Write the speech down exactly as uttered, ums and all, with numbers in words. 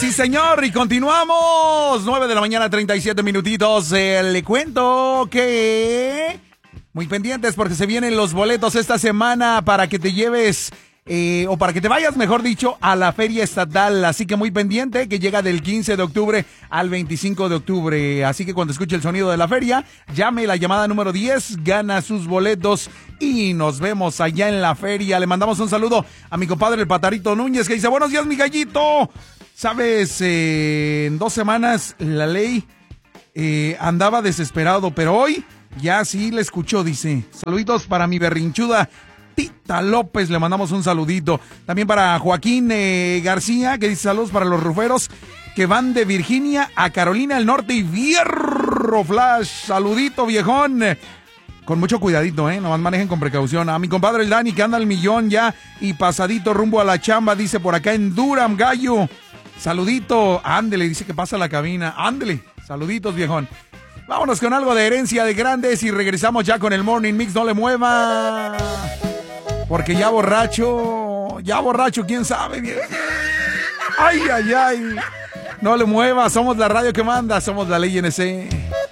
Sí, señor, y continuamos. nueve de la mañana, treinta y siete minutitos. Eh, le cuento que... Muy pendientes porque se vienen los boletos esta semana para que te lleves... Eh, o para que te vayas, mejor dicho, a la Feria Estatal. Así que muy pendiente, que llega del quince de octubre al veinticinco de octubre. Así que cuando escuche el sonido de la feria, llame la llamada número diez, gana sus boletos y nos vemos allá en la feria. Le mandamos un saludo a mi compadre el Patarito Núñez, que dice: buenos días, mi gallito. Sabes, eh, en dos semanas la ley eh, andaba desesperado, pero hoy ya sí le escuchó, dice. Saluditos para mi berrinchuda Tita López, le mandamos un saludito. También para Joaquín eh, García, que dice: saludos para los ruferos que van de Virginia a Carolina del Norte y Fierro Flash. Saludito, viejón. Con mucho cuidadito, eh, nomás manejen con precaución. A mi compadre el Dani, que anda al millón ya y pasadito rumbo a la chamba, dice por acá en Durham, Gallo. Saludito, ándele, dice que pasa a la cabina. Ándele, saluditos, viejón. Vámonos con algo de herencia de grandes y regresamos ya con el Morning Mix. No le mueva, porque ya borracho, ya borracho, quién sabe, viejo. Ay, ay, ay. No le mueva, somos la radio que manda, somos la ley N C.